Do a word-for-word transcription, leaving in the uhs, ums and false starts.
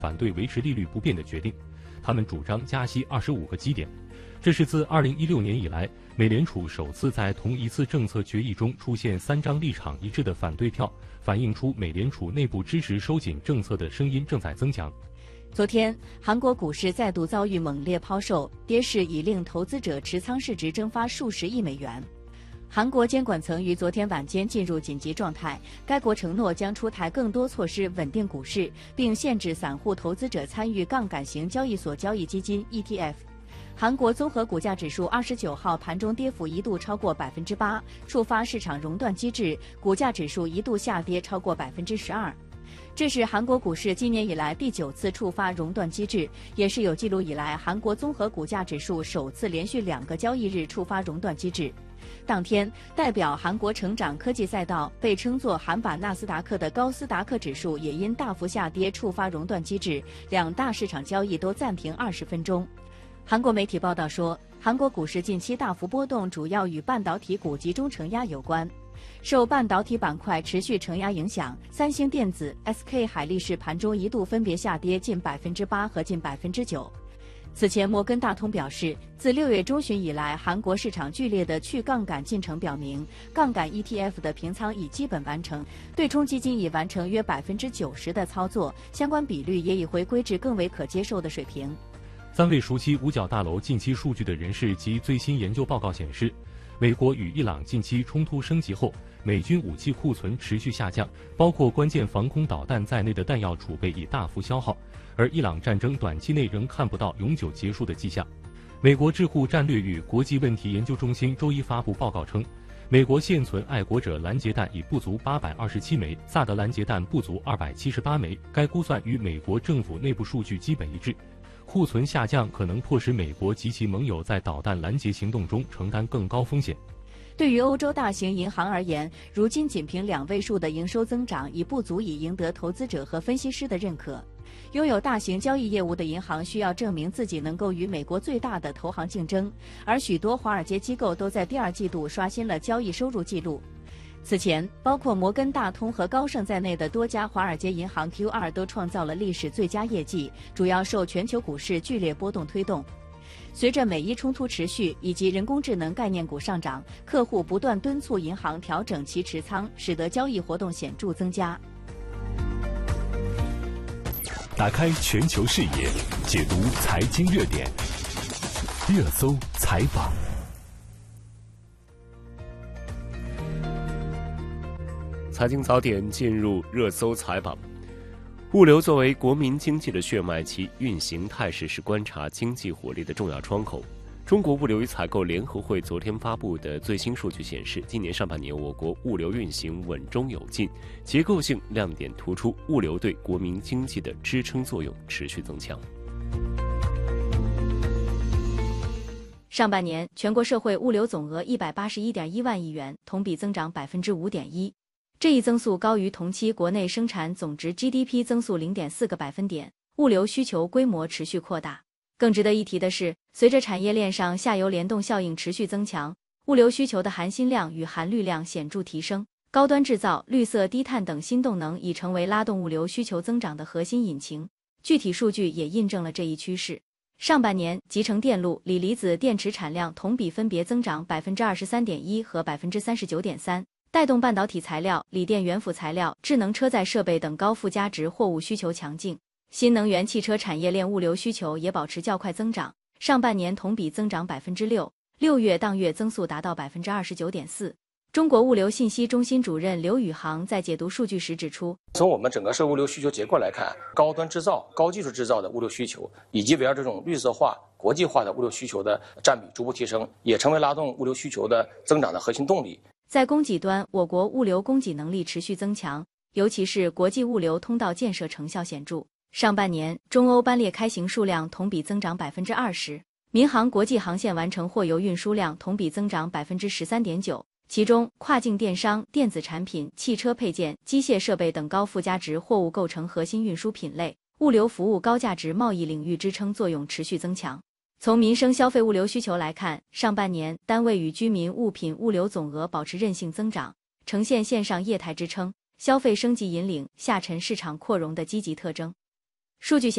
反对维持利率不变的决定，他们主张加息二十五个基点。这是自二零一六年以来，美联储首次在同一次政策决议中出现三张立场一致的反对票，反映出美联储内部支持收紧政策的声音正在增强。 昨天，韩国股市再度遭遇猛烈抛售，跌势已令投资者持仓市值蒸发数十亿美元。韩国监管层于昨天晚间进入紧急状态，该国承诺将出台更多措施稳定股市，并限制散户投资者参与杠杆型交易所交易基金 E T F。韩国综合股价指数二十九号盘中跌幅一度超过百分之八，触发市场熔断机制，股价指数一度下跌超过百分之十二。这是韩国股市今年以来第九次触发熔断机制，也是有记录以来韩国综合股价指数首次连续两个交易日触发熔断机制。当天，代表韩国成长科技赛道、被称作韩版纳斯达克的高斯达克指数也因大幅下跌触发熔断机制，两大市场交易都暂停二十分钟。韩国媒体报道说，韩国股市近期大幅波动，主要与半导体股集中承压有关。受半导体板块持续承压影响，三星电子、S K 海力士盘中一度分别下跌近百分之八和近百分之九。此前，摩根大通表示，自六月中旬以来，韩国市场剧烈的去杠杆进程表明，杠杆 E T F 的平仓已基本完成，对冲基金已完成约百分之九十的操作，相关比率也已回归至更为可接受的水平。 三位熟悉五角大楼近期数据的人士及最新研究报告显示，美国与伊朗近期冲突升级后，美军武器库存持续下降，包括关键防空导弹在内的弹药储备已大幅消耗，而伊朗战争短期内仍看不到永久结束的迹象。美国智库战略与国际问题研究中心周一发布报告称，美国现存爱国者拦截弹已不足八百二十七枚，萨德拦截弹不足二百七十八枚，该估算与美国政府内部数据基本一致。库存下降可能迫使美国及其盟友在导弹拦截行动中承担更高风险。 对于欧洲大型银行而言，如今仅凭两位数的营收增长已不足以赢得投资者和分析师的认可。拥有大型交易业务的银行需要证明自己能够与美国最大的投行竞争，而许多华尔街机构都在第二季度刷新了交易收入记录。此前，包括摩根大通和高盛在内的多家华尔街银行 Q 二 都创造了历史最佳业绩，主要受全球股市剧烈波动推动。随着美伊冲突持续以及人工智能概念股上涨，客户不断敦促银行调整其持仓，使得交易活动显著增加。 打开全球视野，解读财经热点，热搜采访。 财经早点进入热搜采访。物流作为国民经济的血脉，其运行态势是观察经济活力的重要窗口。中国物流与采购联合会昨天发布的最新数据显示，今年上半年我国物流运行稳中有进，结构性亮点突出，物流对国民经济的支撑作用持续增强。 上半年，全国社会物流总额一百八十一点一万亿元，同比增长百分之五点一。这一增速高于同期国内生产总值 G D P 增速 零点四个百分点，物流需求规模持续扩大。更值得一提的是，随着产业链上下游联动效应持续增强，物流需求的含锌量与含氯量显著提升，高端制造、绿色低碳等新动能已成为拉动物流需求增长的核心引擎。具体数据也印证了这一趋势。上半年，集成电路、锂离子电池产量同比分别增长 百分之二十三点一 和 百分之三十九点三。带动半导体材料、锂电元辅材料、智能车载设备等高附加值货物需求强劲，新能源汽车产业链物流需求也保持较快增长，上半年同比增长 百分之六， 六月当月增速达到 百分之二十九点四。中国物流信息中心主任刘宇航在解读数据时指出， 从我们整个社会物流需求结构来看，高端制造、高技术制造的物流需求，以及围绕这种绿色化、国际化的物流需求的占比逐步提升，也成为拉动物流需求的增长的核心动力。 在供给端，我国物流供给能力持续增强，尤其是国际物流通道建设成效显著。上半年，中欧班列开行数量同比增长 百分之二十， 民航国际航线完成货邮运输量同比增长 百分之十三点九， 其中跨境电商、电子产品、汽车配件、机械设备等高附加值货物构成核心运输品类，物流服务高价值贸易领域支撑作用持续增强。从民生消费物流需求来看，上半年单位与居民物品物流总额保持韧性增长，呈现线上业态支撑、消费升级引领、下沉市场扩容的积极特征。 数据显